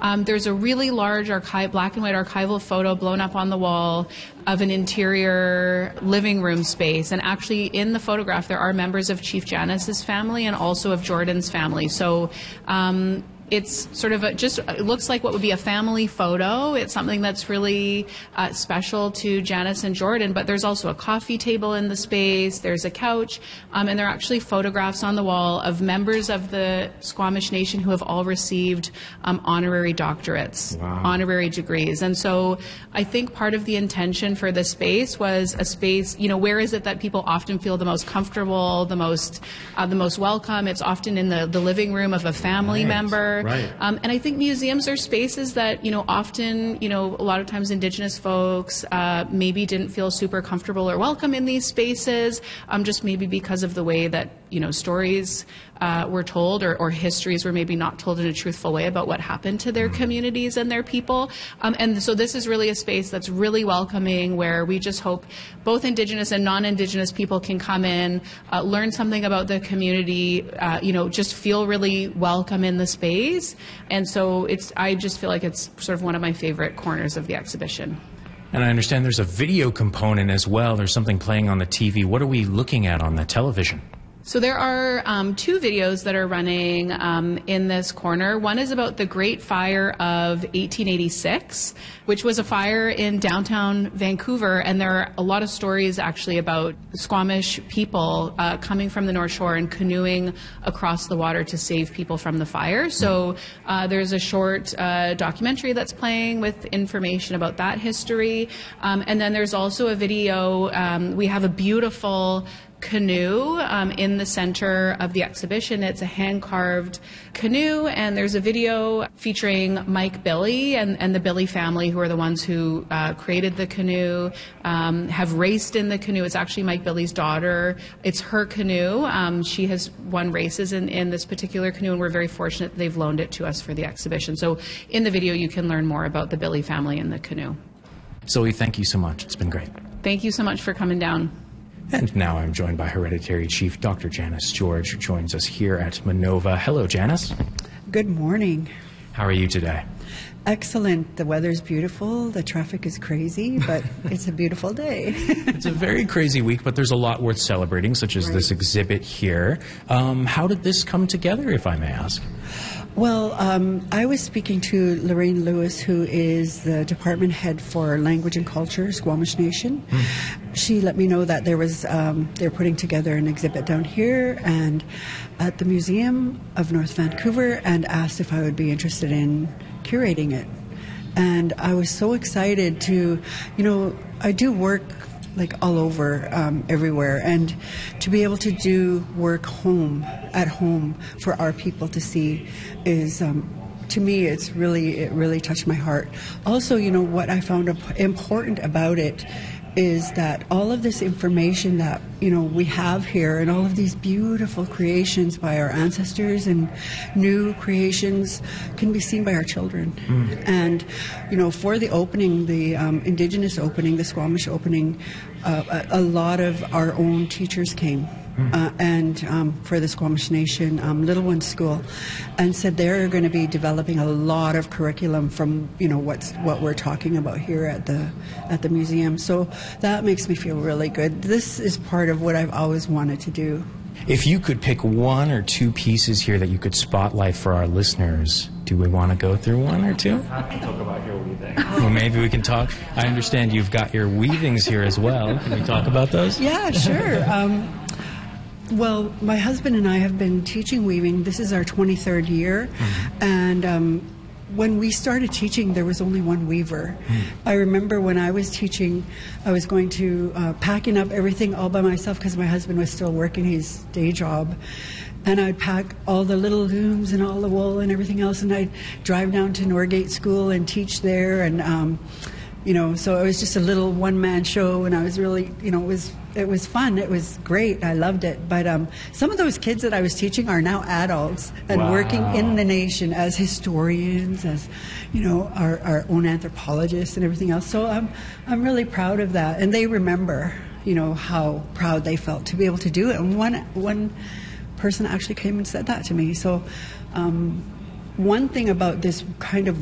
There's a really large black and white archival photo blown up on the wall of an interior living room space. And actually in the photograph there are members of Chief Janis's family and also of Jordan's family. So it's sort of it looks like what would be a family photo. It's something that's really special to Janis and Jordan, but there's also a coffee table in the space, there's a couch, and there are actually photographs on the wall of members of the Squamish Nation who have all received honorary doctorates, honorary degrees. And so I think part of the intention for this space was a space, where is it that people often feel the most comfortable, the most welcome? It's often in the living room of a family member. Right. And I think museums are spaces that, often, a lot of times Indigenous folks maybe didn't feel super comfortable or welcome in these spaces, just maybe because of the way that, stories were told or histories were maybe not told in a truthful way about what happened to their communities and their people. And so this is really a space that's really welcoming, where we just hope both Indigenous and non-Indigenous people can come in, learn something about the community, just feel really welcome in the space. And so I just feel like it's sort of one of my favorite corners of the exhibition. And I understand there's a video component as well. There's something playing on the TV. What are we looking at on the television? So there are two videos that are running in this corner. One is about the Great Fire of 1886, which was a fire in downtown Vancouver, and there are a lot of stories actually about Squamish people coming from the North Shore and canoeing across the water to save people from the fire. So there's a short documentary that's playing with information about that history. And then there's also a video. We have a beautiful canoe in the center of the exhibition. It's a hand-carved canoe, and there's a video featuring Mike Billy and the Billy family, who are the ones who created the canoe, have raced in the canoe. It's actually Mike Billy's daughter. It's her canoe. She has won races in this particular canoe, and we're very fortunate that they've loaned it to us for the exhibition. So in the video you can learn more about the Billy family and the canoe. Zoe, thank you so much. It's been great. Thank you so much for coming down. And now I'm joined by Hereditary Chief Dr. Janis George, who joins us here at Minova. Hello, Janis. Good morning. How are you today? Excellent. The weather's beautiful. The traffic is crazy, but it's a beautiful day. It's a very crazy week, but there's a lot worth celebrating, such as this exhibit here. How did this come together, if I may ask? Well, I was speaking to Lorraine Lewis, who is the department head for Language and Culture, Squamish Nation. She let me know that they're putting together an exhibit down here and at the Museum of North Vancouver, and asked if I would be interested in curating it. And I was so excited to, I do work like all over, everywhere, and to be able to do work at home for our people to see is, to me, it really touched my heart. Also, what I found important about it is that all of this information that we have here, and all of these beautiful creations by our ancestors and new creations, can be seen by our children. And for the opening, the Indigenous opening, the Squamish opening, a lot of our own teachers came. And for the Squamish Nation Little One School, and said they're going to be developing a lot of curriculum from what we're talking about here at the museum. So that makes me feel really good. This is part of what I've always wanted to do. If you could pick one or two pieces here that you could spotlight for our listeners, do we want to go through one or two? I can talk about your weaving. Well, maybe we can talk. I understand you've got your weavings here as well. Can we talk about those? Yeah, sure. Well, my husband and I have been teaching weaving. This is our 23rd year, and when we started teaching, there was only one weaver. I remember when I was teaching, I was going to packing up everything all by myself because my husband was still working his day job. And I'd pack all the little looms and all the wool and everything else, and I'd drive down to Norgate School and teach there. And so it was just a little one-man show, and I was really, it was fun. It was great. I loved it. But some of those kids that I was teaching are now adults and working in the nation as historians, as our own anthropologists and everything else. So I'm really proud of that, and they remember how proud they felt to be able to do it. And one person actually came and said that to me. So one thing about this kind of